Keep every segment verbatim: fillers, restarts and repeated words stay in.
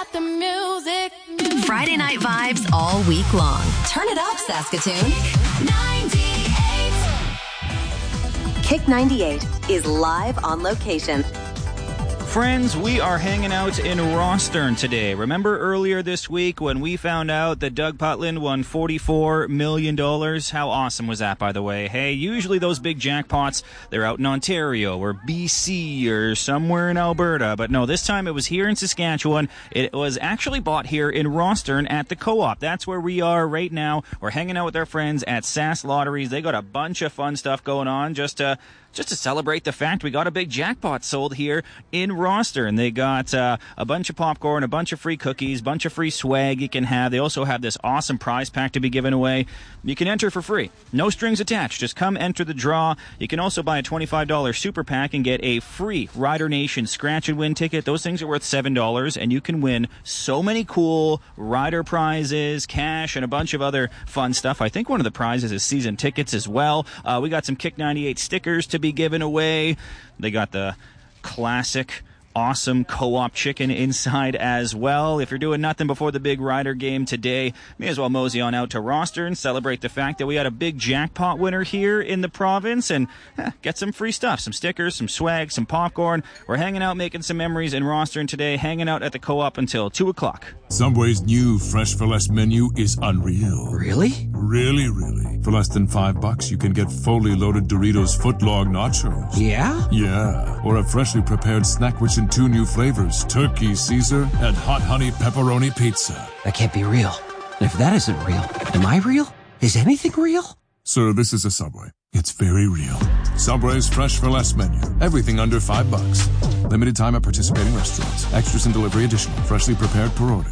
got the music. music. Friday night vibes all week long. Turn it up, Saskatoon. ninety-eight. Kick ninety-eight is live on location. Friends, we are hanging out in Rostern today. Remember earlier this week when we found out that Doug Putland won forty-four million dollars? How awesome was that, by the way? Hey, usually those big jackpots, they're out in Ontario or B C or somewhere in Alberta. But no, this time it was here in Saskatchewan. It was actually bought here in Rostern at the Co-op. That's where we are right now. We're hanging out with our friends at Sask Lotteries. They got a bunch of fun stuff going on just to... Just to celebrate the fact we got a big jackpot sold here in Rostern. They got uh, a bunch of popcorn, a bunch of free cookies, a bunch of free swag you can have. They also have this awesome prize pack to be given away. You can enter for free. No strings attached. Just come enter the draw. You can also buy a twenty-five dollars super pack and get a free Rider Nation scratch and win ticket. Those things are worth seven dollars, and you can win so many cool rider prizes, cash, and a bunch of other fun stuff. I think one of the prizes is season tickets as well. Uh, we got some Kick ninety-eight stickers to be given away. They got the classic awesome Co-op chicken inside as well. If you're doing nothing before the big Rider game today, may as well mosey on out to Rostern, celebrate the fact that we had a big jackpot winner here in the province, and eh, get some free stuff, some stickers, some swag, some popcorn. We're hanging out, making some memories in Rostern today, hanging out at the Co-op until two o'clock. Subway's new Fresh for Less menu is unreal. Really? Really, really. For less than five bucks, you can get fully loaded Doritos footlong nachos. Yeah? Yeah. Or a freshly prepared snack which in two new flavors, Turkey Caesar and Hot Honey Pepperoni Pizza. That can't be real. And if that isn't real, am I real? Is anything real? Sir, this is a Subway. It's very real. Subway's Fresh for Less menu. Everything under five bucks. Limited time at participating restaurants. Extras and delivery additional. Freshly prepared per order.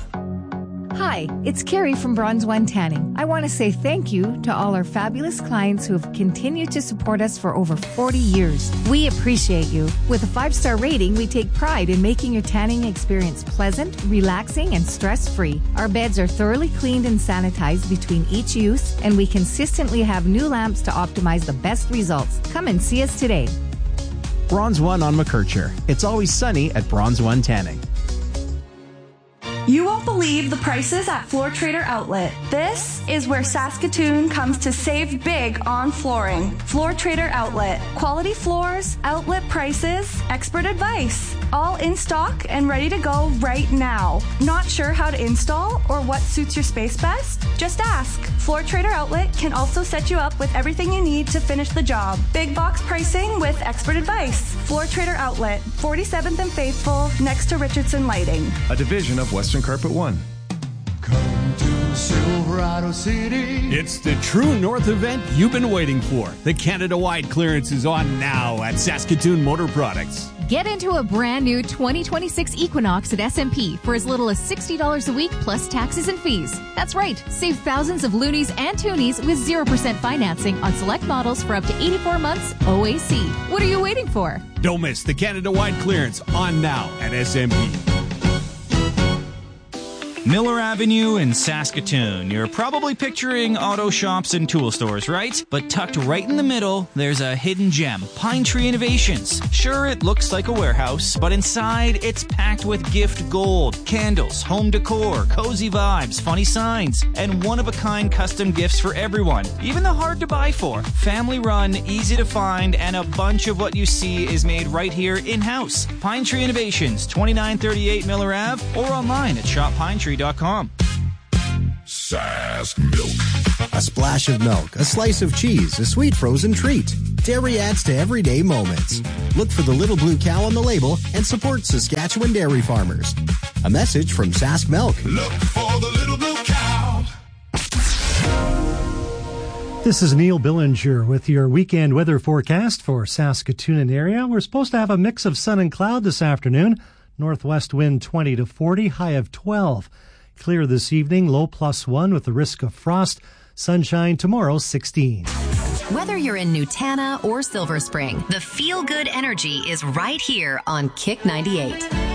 Hi, it's Carrie from Bronze One Tanning. I want to say thank you to all our fabulous clients who have continued to support us for over forty years. We appreciate you. With a five-star rating, we take pride in making your tanning experience pleasant, relaxing, and stress-free. Our beds are thoroughly cleaned and sanitized between each use, and we consistently have new lamps to optimize the best results. Come and see us today. Bronze One on McKercher. It's always sunny at Bronze One Tanning. You won't believe the prices at Floor Trader Outlet. This is where Saskatoon comes to save big on flooring. Floor Trader Outlet. Quality floors, outlet prices, expert advice. All in stock and ready to go right now. Not sure how to install or what suits your space best? Just ask. Floor Trader Outlet can also set you up with everything you need to finish the job. Big box pricing with expert advice. Floor Trader Outlet, forty-seventh and Faithful, next to Richardson Lighting. A division of Western Carpet One. Come to Silverado City. It's the true North event you've been waiting for. The Canada-wide clearance is on now at Saskatoon Motor Products. Get into a brand new twenty twenty-six Equinox at S and P for as little as sixty dollars a week plus taxes and fees. That's right, save thousands of loonies and toonies with zero percent financing on select models for up to eighty-four months O A C. What are you waiting for? Don't miss the Canada-wide clearance on now at S and P. Miller Avenue in Saskatoon. You're probably picturing auto shops and tool stores, right? But tucked right in the middle, there's a hidden gem, Pine Tree Innovations. Sure, it looks like a warehouse, but inside it's packed with gift gold, candles, home decor, cozy vibes, funny signs, and one-of-a-kind custom gifts for everyone, even the hard-to-buy for. Family-run, easy to find, and a bunch of what you see is made right here in-house. Pine Tree Innovations, twenty-nine thirty-eight Miller Avenue, or online at shop pine tree dot com. Sask Milk. A splash of milk, a slice of cheese, a sweet frozen treat. Dairy adds to everyday moments. Look for the little blue cow on the label and support Saskatchewan dairy farmers. A message from Sask Milk. Look for the little blue cow. This is Neil Billinger with your weekend weather forecast for Saskatoon and area. We're supposed to have a mix of sun and cloud this afternoon. Northwest wind twenty to forty, high of twelve. Clear this evening, low plus one with the risk of frost. Sunshine tomorrow, sixteen. Whether you're in Nutana or Silver Spring, the feel-good energy is right here on Kick ninety-eight.